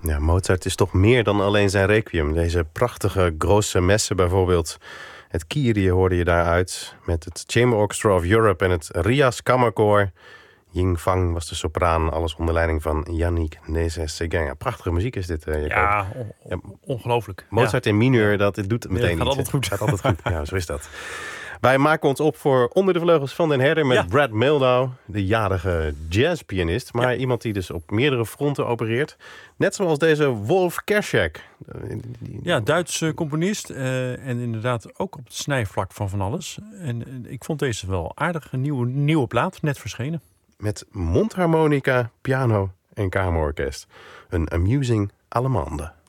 Ja, Mozart is toch meer dan alleen zijn requiem. Deze prachtige grosse messen bijvoorbeeld. Het Kyrie hoorde je daaruit met het Chamber Orchestra of Europe en het Rias Kammerkoor. Ying Fang was de sopraan, alles onder leiding van Yannick Nézet-Séguin. Ja, prachtige muziek is dit, Jacob. Ja, ongelooflijk. Mozart in mineur, dat doet meteen iets. Gaat altijd goed. Gaat altijd goed, ja, zo is dat. Wij maken ons op voor Onder de Vleugels van den Herder met Brad Mehldau, de jarige jazzpianist. Maar iemand die dus op meerdere fronten opereert. Net zoals deze Wolf Kershak. Ja, Duitse componist. En inderdaad ook op het snijvlak van alles. En ik vond deze wel aardig. Een nieuwe plaat, net verschenen. Met mondharmonica, piano en kamerorkest. Een amusing allemande.